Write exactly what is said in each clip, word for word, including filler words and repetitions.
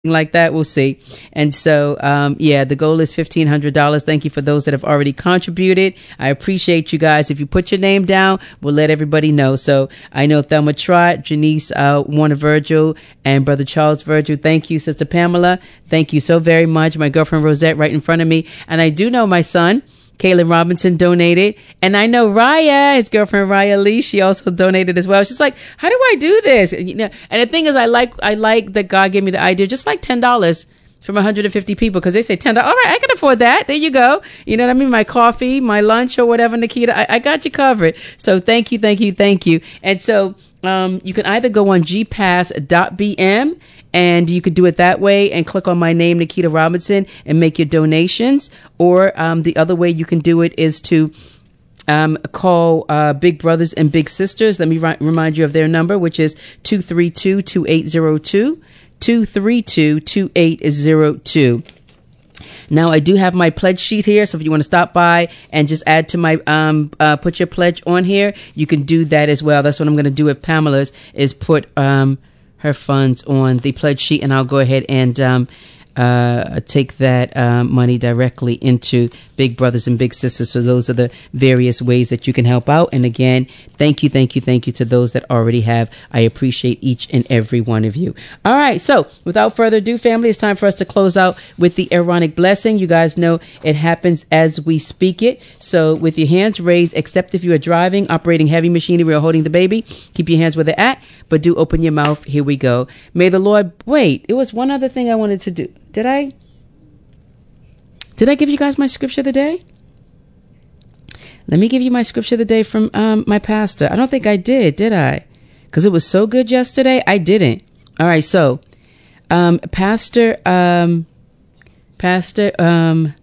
like that. We'll see. And so, um, yeah, the goal is fifteen hundred dollars. Thank you for those that have already contributed. I appreciate you guys. If you put your name down, we'll let everybody know. So I know Thelma Trott, Janice uh, Warner Virgil, and Brother Charles Virgil. Thank you, Sister Pamela. Thank you so very much. My girlfriend Rosette right in front of me. And I do know my son, Kaylin Robinson, donated. And I know Raya, his girlfriend Raya Lee, she also donated as well. She's like, how do I do this? And, you know, and the thing is, I like I like that God gave me the idea, just like ten dollars from one hundred fifty people, because they say ten dollars. All right, I can afford that. There you go. You know what I mean? My coffee, my lunch, or whatever, Nikita, I, I got you covered. So thank you, thank you, thank you. And so um, you can either go on g pass dot b m, and you could do it that way and click on my name, Nikita Robinson, and make your donations. Or um, the other way you can do it is to um, call uh, Big Brothers and Big Sisters. Let me ri- remind you of their number, which is two three two, two eight zero two, two three two, two eight zero two. Now, I do have my pledge sheet here, so if you want to stop by and just add to my, um, uh, put your pledge on here, you can do that as well. That's what I'm going to do with Pamela's, is put um, her funds on the pledge sheet, and I'll go ahead and um, uh, take that uh, money directly into Big Brothers and Big Sisters. So those are the various ways that you can help out. And again, thank you, thank you, thank you to those that already have. I appreciate each and every one of you. All right, so without further ado, family, it's time for us to close out with the Aaronic blessing. You guys know it happens as we speak it. So with your hands raised, except if you are driving, operating heavy machinery, or holding the baby, keep your hands where they're at, but do open your mouth. Here we go. May the Lord, wait, it was one other thing I wanted to do. Did I? Did I give you guys my scripture of the day? Let me give you my scripture of the day from um, my pastor. I don't think I did, did I? Because it was so good yesterday. I didn't. All right, so um, Pastor, um, Pastor, um,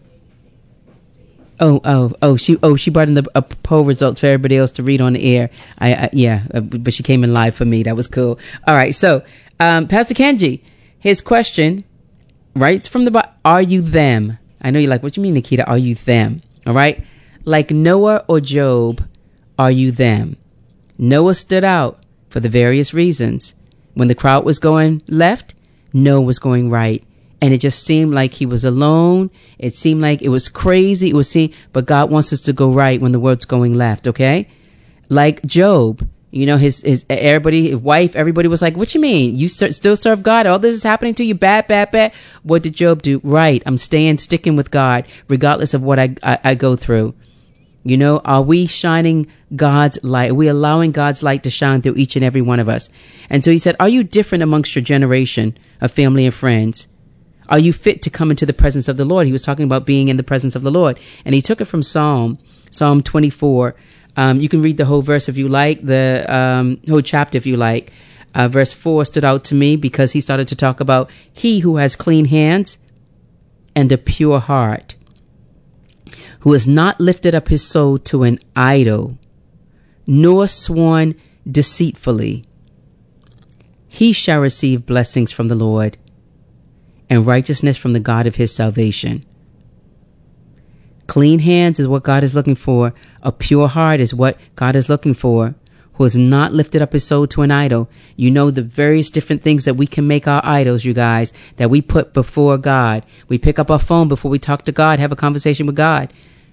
oh, oh, oh, she, oh, she brought in the uh, poll results for everybody else to read on the air. I, I yeah, uh, but she came in live for me. That was cool. All right, so um, Pastor Kenji, his question, right from the bottom, are you them? I know you're like, what do you mean, Nikita? Are you them? All right. Like Noah or Job, are you them? Noah stood out for the various reasons. When the crowd was going left, Noah was going right. And it just seemed like he was alone. It seemed like it was crazy. It was seen, but God wants us to go right when the world's going left. Okay. Like Job, you know, his, his, everybody, his wife, everybody was like, what you mean? You st- still serve God? All this is happening to you? Bad, bad, bad. What did Job do? Right. I'm staying, sticking with God, regardless of what I, I, I go through. You know, are we shining God's light? Are we allowing God's light to shine through each and every one of us? And so he said, are you different amongst your generation of family and friends? Are you fit to come into the presence of the Lord? He was talking about being in the presence of the Lord. And he took it from Psalm, Psalm twenty-four. Um, you can read the whole verse if you like, the um, whole chapter if you like. Uh, verse four stood out to me because he started to talk about he who has clean hands and a pure heart, who has not lifted up his soul to an idol, nor sworn deceitfully. He shall receive blessings from the Lord and righteousness from the God of his salvation. Clean hands is what God is looking for. A pure heart is what God is looking for. Who has not lifted up his soul to an idol. You know the various different things that we can make our idols, you guys, that we put before God. We pick up our phone before we talk to God, have a conversation with God.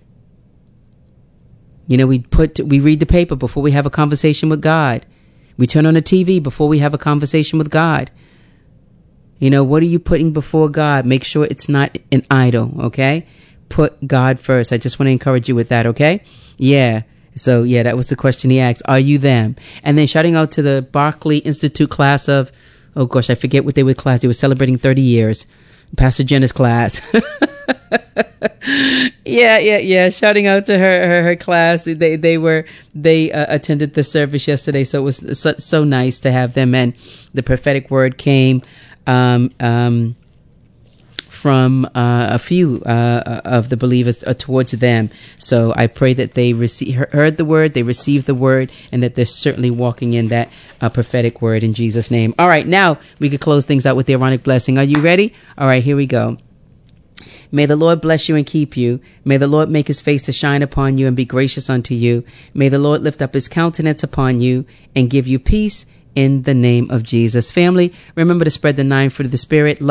You know, we put, we read the paper before we have a conversation with God. We turn on the T V before we have a conversation with God. You know, what are you putting before God? Make sure it's not an idol, okay? Put God first. I just want to encourage you with that, okay? Yeah. So, yeah, that was the question he asked. Are you them? And then shouting out to the Barclay Institute class of, oh, gosh, I forget what they were class. They were celebrating thirty years. Pastor Jenna's class. yeah, yeah, yeah. Shouting out to her, her, her class. They, they were, they uh, attended the service yesterday. So it was so, so nice to have them. And the prophetic word came, um, um, from uh, a few uh, of the believers uh, towards them. So I pray that they receive, heard the word, they received the word, and that they're certainly walking in that uh, prophetic word in Jesus' name. All right, now we could close things out with the Aaronic blessing. Are you ready? All right, here we go. May the Lord bless you and keep you. May the Lord make his face to shine upon you and be gracious unto you. May the Lord lift up his countenance upon you and give you peace in the name of Jesus. Family, remember to spread the nine fruit of the Spirit.